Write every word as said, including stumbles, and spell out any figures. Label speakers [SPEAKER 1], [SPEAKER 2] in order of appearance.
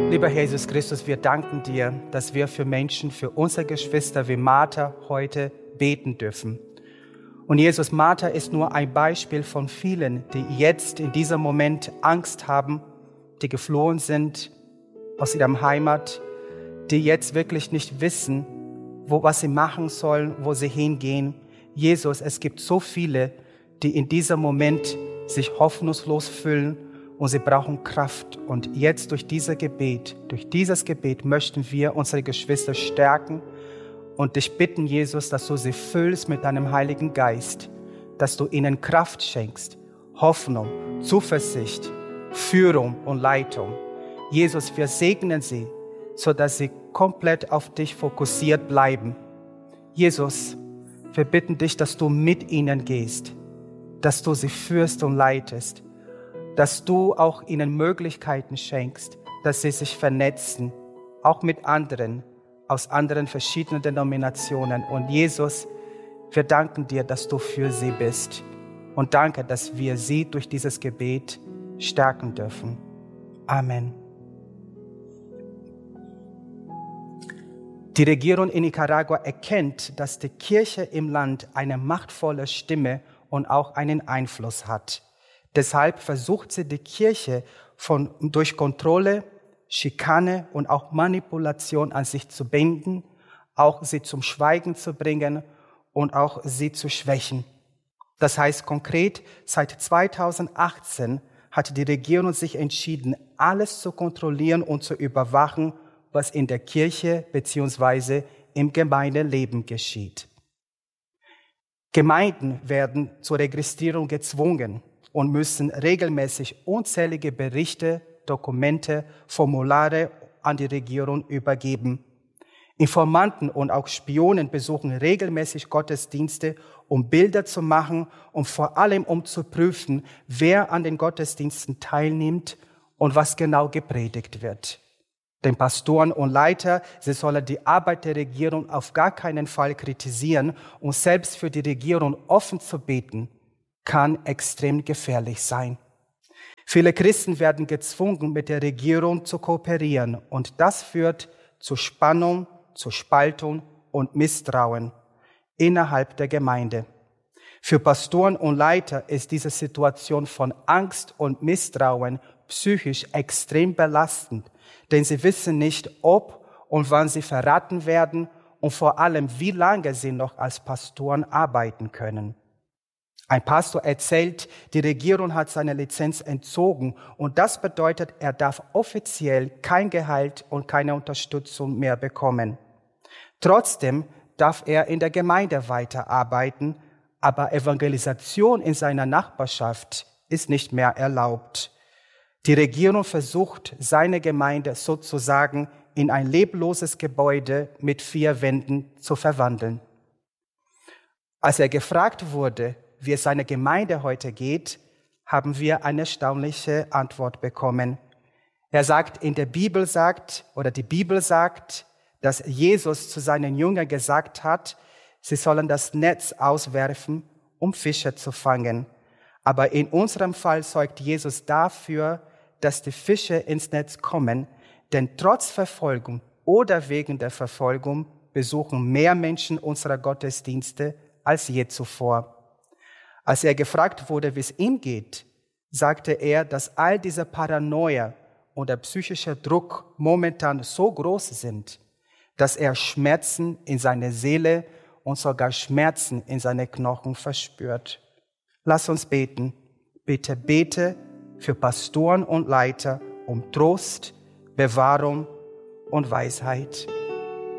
[SPEAKER 1] Lieber Jesus Christus, wir danken dir, dass wir für Menschen, für unsere Geschwister wie Martha heute beten dürfen. Und Jesus, Martha ist nur ein Beispiel von vielen, die jetzt in diesem Moment Angst haben, die geflohen sind aus ihrer Heimat, die jetzt wirklich nicht wissen, wo, was sie machen sollen, wo sie hingehen. Jesus, es gibt so viele, die in diesem Moment sich hoffnungslos fühlen und sie brauchen Kraft. Und jetzt durch dieses Gebet, durch dieses Gebet möchten wir unsere Geschwister stärken und dich bitten, Jesus, dass du sie füllst mit deinem Heiligen Geist, dass du ihnen Kraft schenkst, Hoffnung, Zuversicht, Führung und Leitung. Jesus, wir segnen sie, sodass sie komplett auf dich fokussiert bleiben. Jesus, wir bitten dich, dass du mit ihnen gehst, dass du sie führst und leitest, dass du auch ihnen Möglichkeiten schenkst, dass sie sich vernetzen, auch mit anderen, aus anderen verschiedenen Denominationen. Und Jesus, wir danken dir, dass du für sie bist. Und danke, dass wir sie durch dieses Gebet stärken dürfen. Amen. Die Regierung in Nicaragua erkennt, dass die Kirche im Land eine machtvolle Stimme und auch einen Einfluss hat. Deshalb versucht sie, die Kirche von, durch Kontrolle, Schikane und auch Manipulation an sich zu binden, auch sie zum Schweigen zu bringen und auch sie zu schwächen. Das heißt konkret, seit zweitausendachtzehn hat die Regierung sich entschieden, alles zu kontrollieren und zu überwachen, was in der Kirche bzw. im Gemeindeleben geschieht. Gemeinden werden zur Registrierung gezwungen und müssen regelmäßig unzählige Berichte, Dokumente, Formulare an die Regierung übergeben. Informanten und auch Spionen besuchen regelmäßig Gottesdienste, um Bilder zu machen und vor allem um zu prüfen, wer an den Gottesdiensten teilnimmt und was genau gepredigt wird. Den Pastoren und Leiter, sie sollen die Arbeit der Regierung auf gar keinen Fall kritisieren und selbst für die Regierung offen zu beten, kann extrem gefährlich sein. Viele Christen werden gezwungen, mit der Regierung zu kooperieren und das führt zu Spannung, zu Spaltung und Misstrauen innerhalb der Gemeinde. Für Pastoren und Leiter ist diese Situation von Angst und Misstrauen psychisch extrem belastend, denn sie wissen nicht, ob und wann sie verraten werden und vor allem, wie lange sie noch als Pastoren arbeiten können. Ein Pastor erzählt, die Regierung hat seine Lizenz entzogen und das bedeutet, er darf offiziell kein Gehalt und keine Unterstützung mehr bekommen. Trotzdem darf er in der Gemeinde weiterarbeiten, aber Evangelisation in seiner Nachbarschaft ist nicht mehr erlaubt. Die Regierung versucht, seine Gemeinde sozusagen in ein lebloses Gebäude mit vier Wänden zu verwandeln. Als er gefragt wurde, wie es seiner Gemeinde heute geht, haben wir eine erstaunliche Antwort bekommen. Er sagt, in der Bibel sagt, oder die Bibel sagt, dass Jesus zu seinen Jüngern gesagt hat, sie sollen das Netz auswerfen, um Fische zu fangen. Aber in unserem Fall sorgt Jesus dafür, dass die Fische ins Netz kommen, denn trotz Verfolgung oder wegen der Verfolgung besuchen mehr Menschen unsere Gottesdienste als je zuvor. Als er gefragt wurde, wie es ihm geht, sagte er, dass all diese Paranoia und der psychische Druck momentan so groß sind, dass er Schmerzen in seiner Seele und sogar Schmerzen in seine Knochen verspürt. Lass uns beten. Bitte bete für Pastoren und Leiter um Trost, Bewahrung und Weisheit.